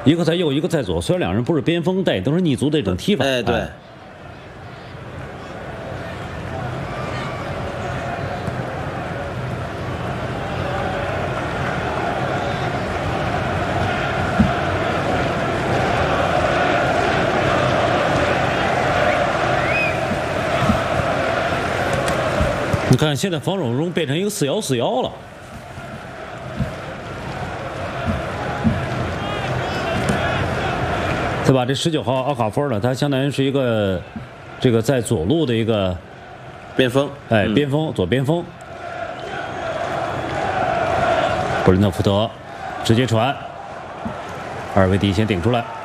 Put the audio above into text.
一个在右，一个在左。虽然两人不是边锋，但也都是逆足的这种踢法。 哎，对。 你看，现在防守中变成一个4-1-4-1了。对吧？这19号阿卡芬呢，他相当于是一个这个在左路的一个边锋， 哎，边锋，左边锋。布伦特福德直接传，2位底线顶出来。